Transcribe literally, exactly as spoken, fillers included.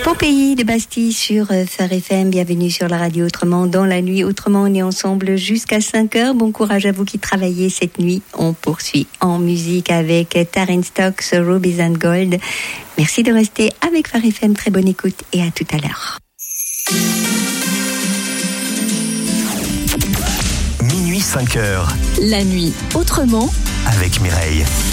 Pompéi de Bastille sur Phare F M. Bienvenue sur la radio Autrement. Dans la nuit Autrement, on est ensemble jusqu'à cinq heures. Bon courage à vous qui travaillez cette nuit. On poursuit en musique avec Taryn Stocks, Rubies and Gold. Merci de rester avec Phare F M. Très bonne écoute et à tout à l'heure. Minuit cinq heures. La nuit Autrement avec Mireille.